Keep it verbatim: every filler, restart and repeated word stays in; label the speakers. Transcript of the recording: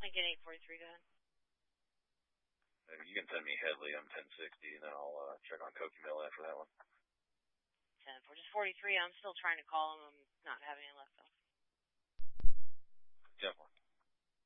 Speaker 1: Lincoln eight forty-three, go ahead.
Speaker 2: Uh, You can send me Headley. I'm ten sixty, and then I'll uh, check on Cokie Mill after that one.
Speaker 1: ten four, just forty-three. I'm still trying to call him. I'm not having it left off.
Speaker 2: Definitely.